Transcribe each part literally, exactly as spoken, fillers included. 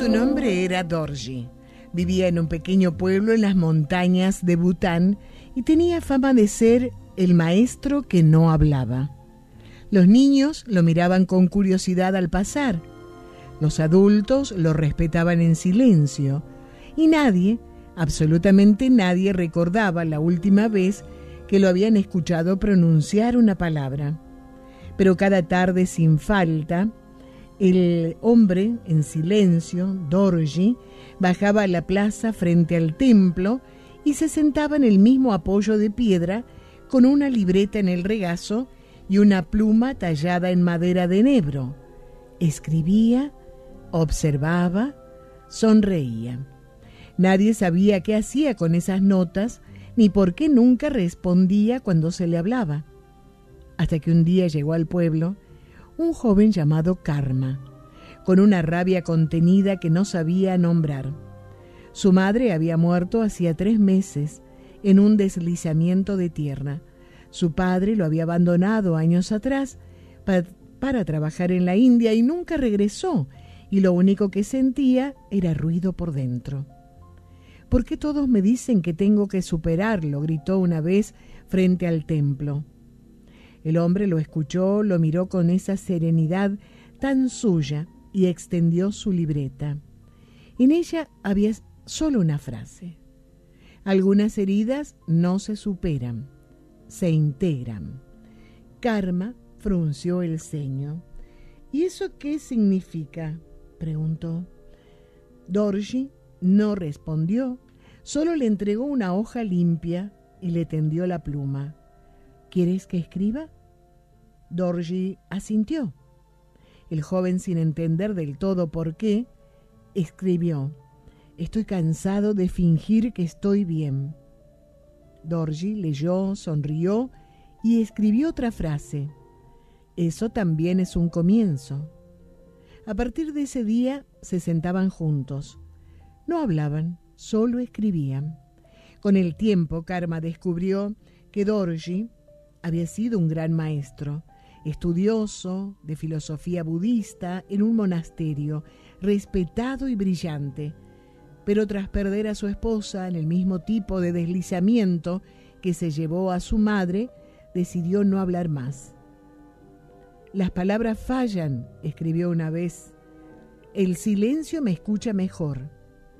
Su nombre era Dorji. Vivía en un pequeño pueblo en las montañas de Bután y tenía fama de ser el maestro que no hablaba. Los niños lo miraban con curiosidad al pasar. Los adultos lo respetaban en silencio y nadie, absolutamente nadie, recordaba la última vez que lo habían escuchado pronunciar una palabra. Pero cada tarde, sin falta, el hombre, en silencio, Dorji, bajaba a la plaza frente al templo y se sentaba en el mismo apoyo de piedra con una libreta en el regazo y una pluma tallada en madera de enebro. Escribía, observaba, sonreía. Nadie sabía qué hacía con esas notas ni por qué nunca respondía cuando se le hablaba. Hasta que un día llegó al pueblo un joven llamado Karma, con una rabia contenida que no sabía nombrar. Su madre había muerto hacía tres meses en un deslizamiento de tierra. Su padre lo había abandonado años atrás para, para trabajar en la India y nunca regresó, y lo único que sentía era ruido por dentro. ¿Por qué todos me dicen que tengo que superarlo?, gritó una vez frente al templo. El hombre lo escuchó, lo miró con esa serenidad tan suya y extendió su libreta. En ella había solo una frase: algunas heridas no se superan, se integran. Karma frunció el ceño. ¿Y eso qué significa?, preguntó. Dorji no respondió, solo le entregó una hoja limpia y le tendió la pluma. ¿Quieres que escriba? Dorji asintió. El joven, sin entender del todo por qué, escribió: estoy cansado de fingir que estoy bien. Dorji leyó, sonrió y escribió otra frase: eso también es un comienzo. A partir de ese día se sentaban juntos. No hablaban, solo escribían. Con el tiempo, Karma descubrió que Dorji había sido un gran maestro, estudioso de filosofía budista en un monasterio, respetado y brillante. Pero tras perder a su esposa en el mismo tipo de deslizamiento que se llevó a su madre, decidió no hablar más. Las palabras fallan, escribió una vez. El silencio me escucha mejor.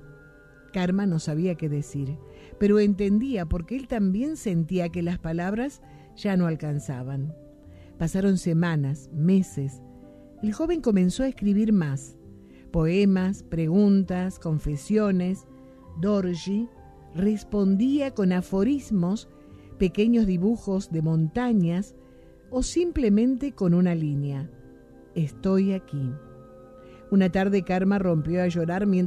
Karma no sabía qué decir, pero entendía porque él también sentía que las palabras ya no alcanzaban. Pasaron semanas, meses. El joven comenzó a escribir más. Poemas, preguntas, confesiones. Dorji respondía con aforismos, pequeños dibujos de montañas o simplemente con una línea: estoy aquí. Una tarde Karma rompió a llorar mientras